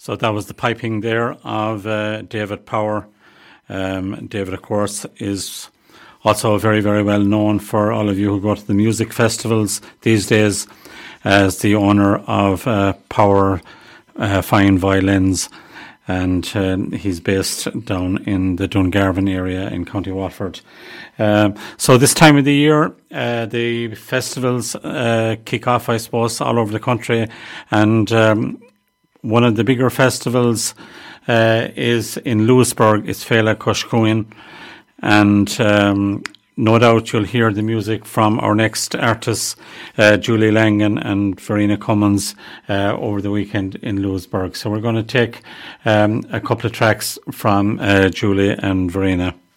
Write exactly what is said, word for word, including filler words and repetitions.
So that was the piping there of uh, David Power. Um, David, of course, is also very, very well known for all of you who go to the music festivals these days as the owner of uh, Power uh, Fine Violins. And uh, he's based down in the Dungarvan area in County Waterford. Um, so this time of the year, uh, the festivals uh, kick off, I suppose, all over the country. And um, one of the bigger festivals uh, is in Lewisburg. It's Féile Coscuin. And um, no doubt you'll hear the music from our next artists, uh, Julie Langan and Verena Cummins, uh, over the weekend in Lewisburg. So we're going to take um, a couple of tracks from uh, Julie and Verena.